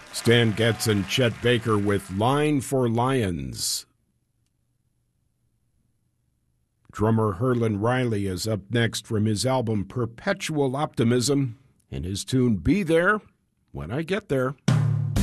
Stan Getz and Chet Baker with Line for Lions. Drummer Herlin Riley is up next from his album Perpetual Optimism and his tune Be There When I Get There.